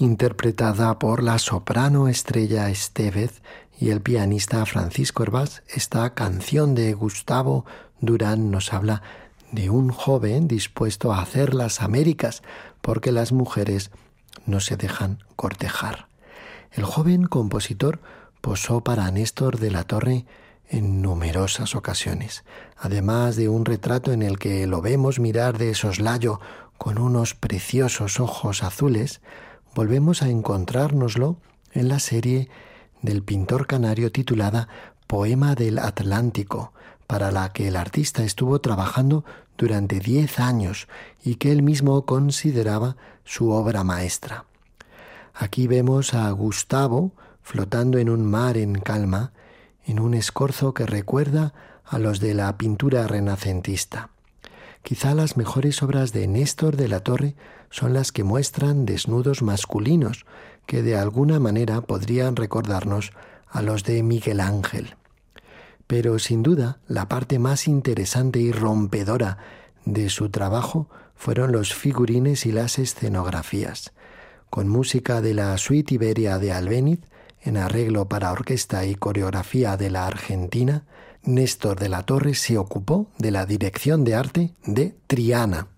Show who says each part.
Speaker 1: interpretada por la soprano Estrella Estévez y el pianista Francisco Hervás. Esta canción de Gustavo Durán nos habla de un joven dispuesto a hacer las Américas, porque las mujeres no se dejan cortejar. El joven compositor posó para Néstor de la Torre en numerosas ocasiones, además de un retrato en el que lo vemos mirar de soslayo con unos preciosos ojos azules. Volvemos a encontrárnoslo en la serie del pintor canario titulada Poema del Atlántico, para la que el artista estuvo trabajando durante 10 años y que él mismo consideraba su obra maestra. Aquí vemos a Gustavo flotando en un mar en calma, en un escorzo que recuerda a los de la pintura renacentista. Quizá las mejores obras de Néstor de la Torre son las que muestran desnudos masculinos, que de alguna manera podrían recordarnos a los de Miguel Ángel. Pero sin duda, la parte más interesante y rompedora de su trabajo fueron los figurines y las escenografías. Con música de la Suite Iberia de Albéniz, en arreglo para orquesta y coreografía de la Argentina, Néstor de la Torre se ocupó de la dirección de arte de Triana.